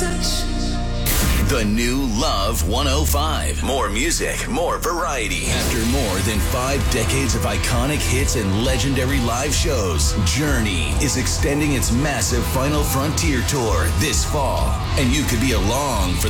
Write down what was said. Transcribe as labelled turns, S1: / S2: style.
S1: The new Love 105. More music, more variety. After more than 5 decades of iconic hits and legendary live shows, Journey is extending its massive Final Frontier tour this fall. And you could be along for